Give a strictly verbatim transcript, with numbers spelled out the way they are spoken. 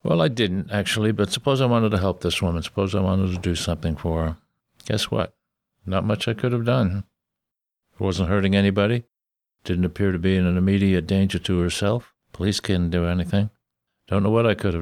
Well, I didn't, actually, but suppose I wanted to help this woman. Suppose I wanted to do something for her. Guess what? Not much I could have done. It wasn't hurting anybody. Didn't appear to be in an immediate danger to herself. Police couldn't do anything. Don't know what I could have